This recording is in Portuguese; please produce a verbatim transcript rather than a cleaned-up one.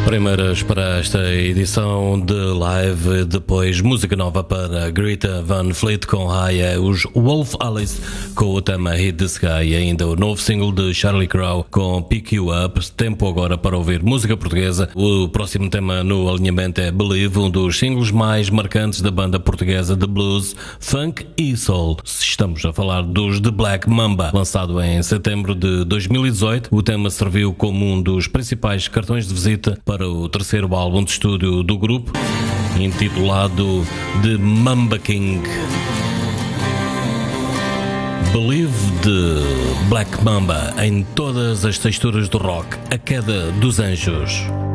Primeiras para esta edição de live, depois música nova para Greta Van Fleet com Raya, os Wolf Alice com o tema Hit the Sky e ainda o novo single de Charlie Crow com Pick You Up. Tempo agora para ouvir música portuguesa. O próximo tema no alinhamento é Believe, um dos singles mais marcantes da banda portuguesa de blues, funk e soul. Estamos a falar dos The Black Mamba. Lançado em setembro de dois mil e dezoito, o tema serviu como um dos principais cartões de visita para para o terceiro álbum de estúdio do grupo, intitulado The Mamba King. Believe de Black Mamba em todas as texturas do rock, a queda dos anjos.